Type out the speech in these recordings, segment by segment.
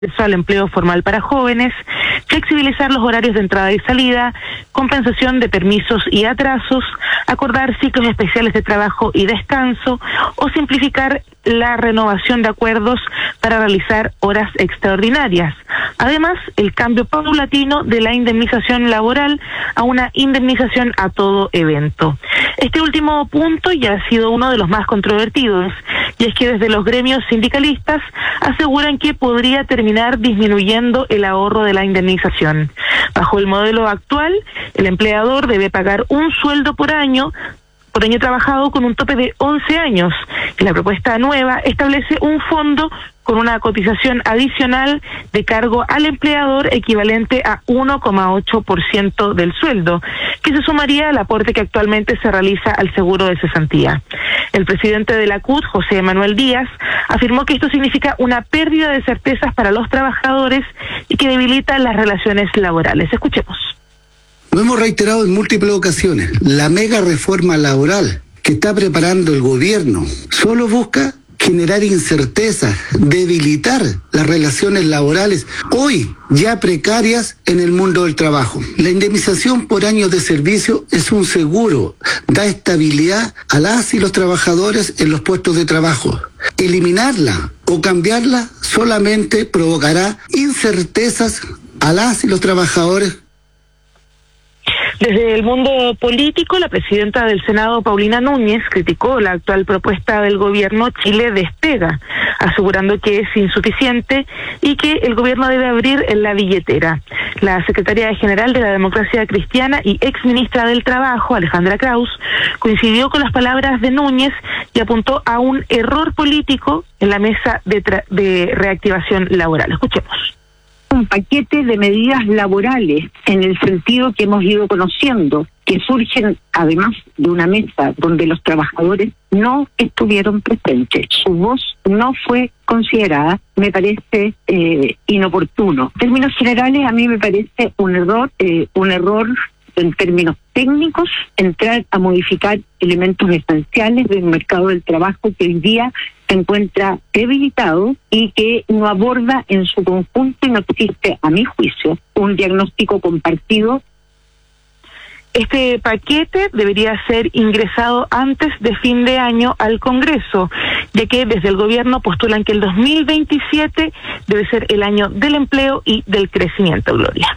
al empleo formal para jóvenes, flexibilizar los horarios de entrada y salida, compensación de permisos y atrasos, acordar ciclos especiales de trabajo y descanso o simplificar la renovación de acuerdos para realizar horas extraordinarias. Además, el cambio paulatino de la indemnización laboral a una indemnización a todo evento. Este último punto ya ha sido uno de los más controvertidos, y es que desde los gremios sindicalistas aseguran que podría terminar disminuyendo el ahorro de la indemnización. Bajo el modelo actual, el empleador debe pagar un sueldo por año trabajado con un tope de 11 años. Y la propuesta nueva establece un fondo con una cotización adicional de cargo al empleador equivalente a 1,8% del sueldo, que se sumaría al aporte que actualmente se realiza al seguro de cesantía. El presidente de la CUT, José Manuel Díaz, afirmó que esto significa una pérdida de certezas para los trabajadores y que debilita las relaciones laborales. Escuchemos. Lo hemos reiterado en múltiples ocasiones. La mega reforma laboral que está preparando el gobierno solo busca generar incertezas, debilitar las relaciones laborales, hoy ya precarias en el mundo del trabajo. La indemnización por años de servicio es un seguro, da estabilidad a las y los trabajadores en los puestos de trabajo. Eliminarla o cambiarla solamente provocará incertezas a las y los trabajadores. Desde el mundo político, la presidenta del Senado, Paulina Núñez, criticó la actual propuesta del gobierno Chile Despega, asegurando que es insuficiente y que el gobierno debe abrir la billetera. La secretaria general de la Democracia Cristiana y exministra del Trabajo, Alejandra Kraus, coincidió con las palabras de Núñez y apuntó a un error político en la mesa de reactivación laboral. Escuchemos. Un paquete de medidas laborales en el sentido que hemos ido conociendo, que surgen además de una mesa donde los trabajadores no estuvieron presentes. Su voz no fue considerada, me parece inoportuno. En términos generales, a mí me parece un error en términos técnicos, entrar a modificar elementos esenciales del mercado del trabajo que hoy día se encuentra debilitado y que no aborda en su conjunto, y no existe, a mi juicio, un diagnóstico compartido. Este paquete debería ser ingresado antes de fin de año al Congreso, ya que desde el gobierno postulan que el 2027 debe ser el año del empleo y del crecimiento, Gloria.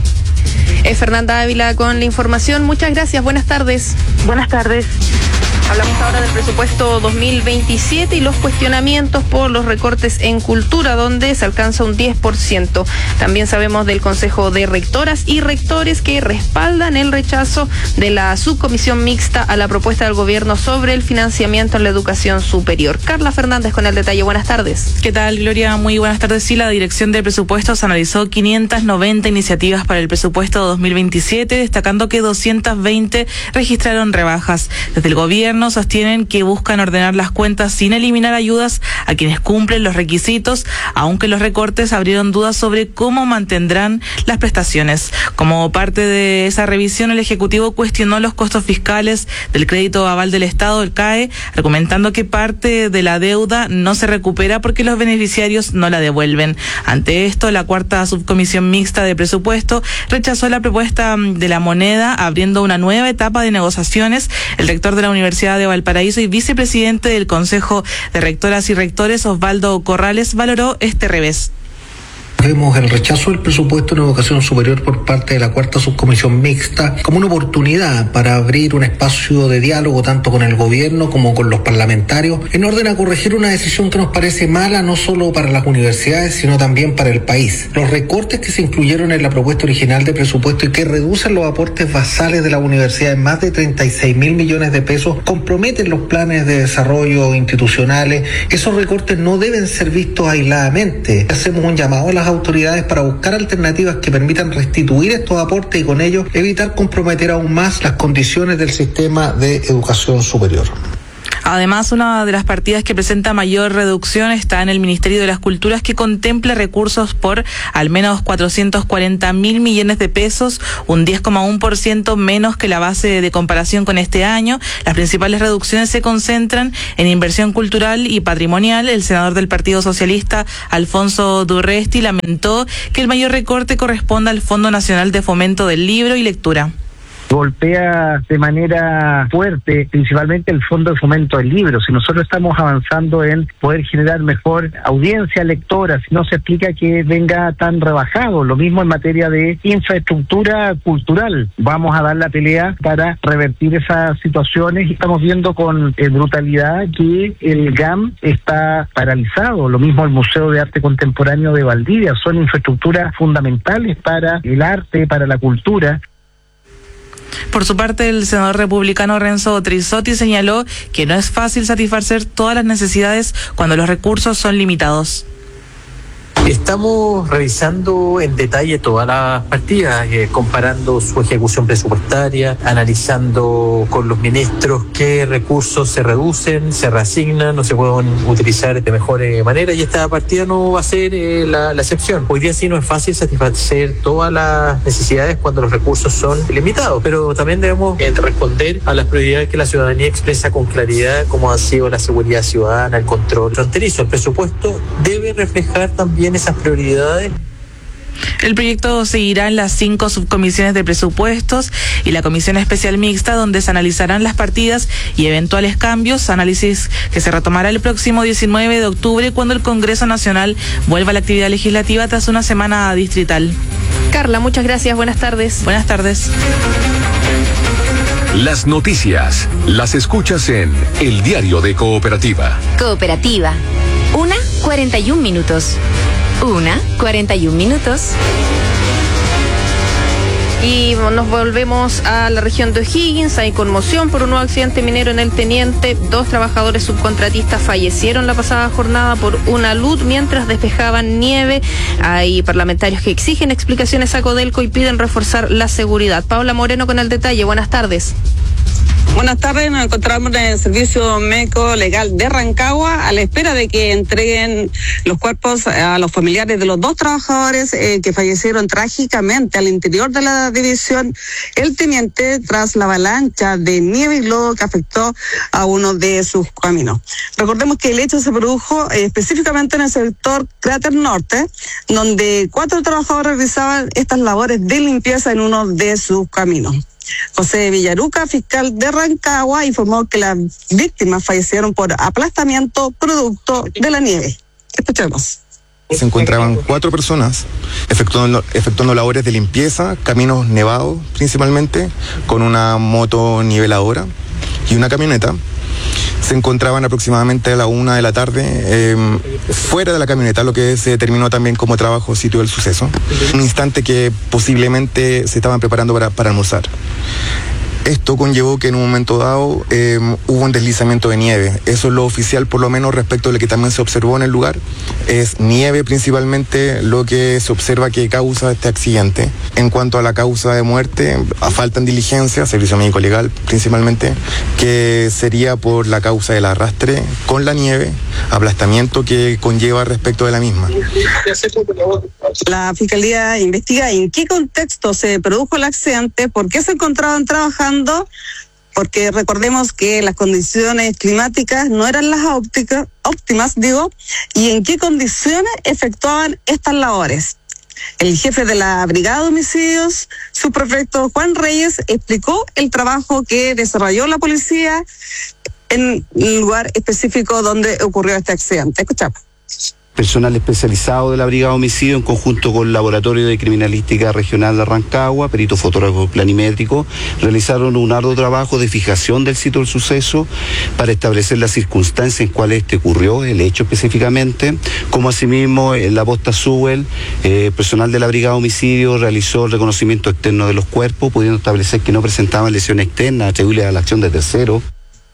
Fernanda Ávila con la información. Muchas gracias. Buenas tardes. Buenas tardes. Hablamos ahora del presupuesto 2027 y los cuestionamientos por los recortes en cultura, donde se alcanza un 10%. También sabemos del Consejo de Rectoras y Rectores que respaldan el rechazo de la subcomisión mixta a la propuesta del gobierno sobre el financiamiento en la educación superior. Carla Fernández con el detalle. Buenas tardes. ¿Qué tal, Gloria? Muy buenas tardes. Sí, la Dirección de Presupuestos analizó 590 iniciativas para el presupuesto 2027, destacando que 220 registraron rebajas. Desde el gobierno sostienen que buscan ordenar las cuentas sin eliminar ayudas a quienes cumplen los requisitos, aunque los recortes abrieron dudas sobre cómo mantendrán las prestaciones. Como parte de esa revisión, el Ejecutivo cuestionó los costos fiscales del crédito aval del Estado, el CAE, argumentando que parte de la deuda no se recupera porque los beneficiarios no la devuelven. Ante esto, la cuarta subcomisión mixta de presupuesto rechazó la propuesta de la moneda, abriendo una nueva etapa de negociaciones. El rector de la Universidad de Valparaíso y vicepresidente del Consejo de Rectoras y Rectores, Osvaldo Corrales, valoró este revés. Vemos el rechazo del presupuesto en educación superior por parte de la cuarta subcomisión mixta como una oportunidad para abrir un espacio de diálogo tanto con el gobierno como con los parlamentarios en orden a corregir una decisión que nos parece mala no solo para las universidades sino también para el país. Los recortes que se incluyeron en la propuesta original de presupuesto y que reducen los aportes basales de la universidad en más de 36.000 millones de pesos comprometen los planes de desarrollo institucionales. Esos recortes no deben ser vistos aisladamente. Hacemos un llamado a las autoridades para buscar alternativas que permitan restituir estos aportes y con ello evitar comprometer aún más las condiciones del sistema de educación superior. Además, una de las partidas que presenta mayor reducción está en el Ministerio de las Culturas, que contempla recursos por al menos 440.000 millones de pesos, un 10,1% menos que la base de comparación con este año. Las principales reducciones se concentran en inversión cultural y patrimonial. El senador del Partido Socialista, Alfonso Durresti, lamentó que el mayor recorte corresponda al Fondo Nacional de Fomento del Libro y Lectura. Golpea de manera fuerte, principalmente el Fondo de Fomento del Libro. Si nosotros estamos avanzando en poder generar mejor audiencia lectora, si no se explica que venga tan rebajado. Lo mismo en materia de infraestructura cultural. Vamos a dar la pelea para revertir esas situaciones y estamos viendo con brutalidad que el GAM está paralizado. Lo mismo el Museo de Arte Contemporáneo de Valdivia. Son infraestructuras fundamentales para el arte, para la cultura. Por su parte, el senador republicano Renzo Trisotti señaló que no es fácil satisfacer todas las necesidades cuando los recursos son limitados. Estamos revisando en detalle todas las partidas, comparando su ejecución presupuestaria, analizando con los ministros qué recursos se reducen, se reasignan o se pueden utilizar de mejor manera, y esta partida no va a ser la excepción. Hoy día sí no es fácil satisfacer todas las necesidades cuando los recursos son limitados, pero también debemos responder a las prioridades que la ciudadanía expresa con claridad, como han sido la seguridad ciudadana, el control fronterizo. El presupuesto debe reflejar también esas prioridades. El proyecto seguirá en las 5 subcomisiones de presupuestos y la comisión especial mixta, donde se analizarán las partidas y eventuales cambios, análisis que se retomará el próximo 19 de octubre, cuando el Congreso Nacional vuelva a la actividad legislativa tras una semana distrital. Carla, muchas gracias, buenas tardes. Buenas tardes. Las noticias las escuchas en El Diario de Cooperativa. Cooperativa. 1:41 minutos. 1:41 minutos. Y nos volvemos a la región de O'Higgins. Hay conmoción por un nuevo accidente minero en el Teniente. 2 trabajadores subcontratistas fallecieron la pasada jornada por una luz mientras despejaban nieve. Hay parlamentarios que exigen explicaciones a Codelco y piden reforzar la seguridad. Paula Moreno con el detalle. Buenas tardes. Buenas tardes, nos encontramos en el Servicio Médico Legal de Rancagua a la espera de que entreguen los cuerpos a los familiares de los 2 trabajadores que fallecieron trágicamente al interior de la división El Teniente tras la avalancha de nieve y lodo que afectó a uno de sus caminos. Recordemos que el hecho se produjo específicamente en el sector Cráter Norte, donde 4 trabajadores realizaban estas labores de limpieza en uno de sus caminos. José Villaruca, fiscal de Rancagua, informó que las víctimas fallecieron por aplastamiento producto de la nieve. Escuchemos. Se encontraban 4 personas efectuando labores de limpieza, caminos nevados principalmente, con una moto niveladora y una camioneta. Se encontraban aproximadamente a la 1 de la tarde fuera de la camioneta, lo que se determinó también como trabajo sitio del suceso. Un instante que posiblemente se estaban preparando para almorzar. Esto conllevó que en un momento dado hubo un deslizamiento de nieve. Eso es lo oficial, por lo menos respecto a lo que también se observó en el lugar. Es nieve principalmente lo que se observa que causa este accidente. En cuanto a la causa de muerte, faltan diligencias, servicio médico legal principalmente, que sería por la causa del arrastre con la nieve, aplastamiento que conlleva respecto de la misma. La Fiscalía investiga en qué contexto se produjo el accidente, por qué se encontraban trabajando, porque recordemos que las condiciones climáticas no eran las óptimas, y en qué condiciones efectuaban estas labores. El jefe de la Brigada de Homicidios, subprefecto Juan Reyes, explicó el trabajo que desarrolló la policía en el lugar específico donde ocurrió este accidente. Escuchamos. Personal especializado de la Brigada de Homicidio, en conjunto con el Laboratorio de Criminalística Regional de Rancagua, perito fotógrafo planimétrico, realizaron un arduo trabajo de fijación del sitio del suceso para establecer las circunstancias en cuales ocurrió, el hecho específicamente, como asimismo la posta Suel, personal de la Brigada de Homicidio realizó el reconocimiento externo de los cuerpos, pudiendo establecer que no presentaban lesiones externas atribuibles a la acción de terceros.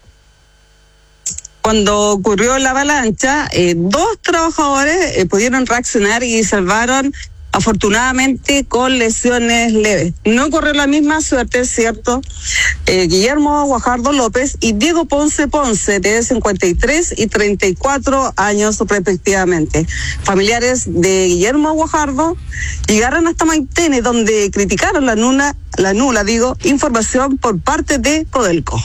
Cuando ocurrió la avalancha, 2 trabajadores pudieron reaccionar y salvaron afortunadamente con lesiones leves. No corrió la misma suerte, es cierto, Guillermo Guajardo López y Diego Ponce de 53 y 34 años respectivamente. Familiares de Guillermo Guajardo llegaron hasta Maitene, donde criticaron la nula información por parte de Codelco.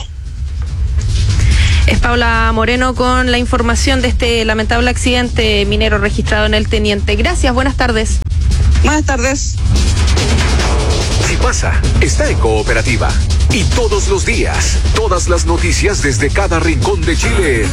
Es Paula Moreno con la información de este lamentable accidente minero registrado en el Teniente. Gracias, buenas tardes. Buenas tardes. Si pasa, está en Cooperativa. Y todos los días, todas las noticias desde cada rincón de Chile.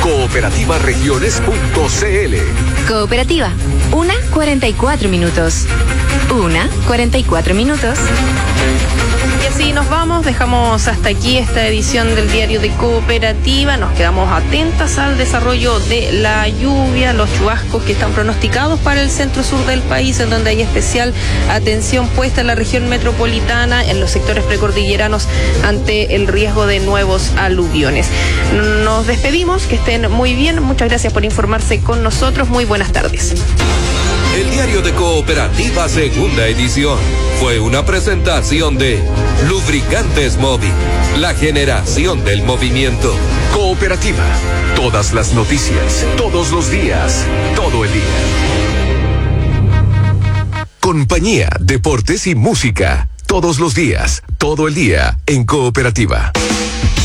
Cooperativaregiones.cl. Cooperativa, 1:44 minutos. 1:44 minutos. Y así nos vamos, dejamos hasta aquí esta edición del Diario de Cooperativa. Nos quedamos atentas al desarrollo de la lluvia, los chubascos que están pronosticados para el centro-sur del país, en donde hay especial atención puesta en la región metropolitana, en los sectores precordilleranos, ante el riesgo de nuevos aluviones. Nos despedimos, que estén muy bien, muchas gracias por informarse con nosotros, muy buenas tardes. El Diario de Cooperativa, segunda edición, fue una presentación de Lubricantes Móvil, la generación del movimiento. Cooperativa, todas las noticias, todos los días, todo el día. Compañía, deportes y música, todos los días, todo el día, en Cooperativa.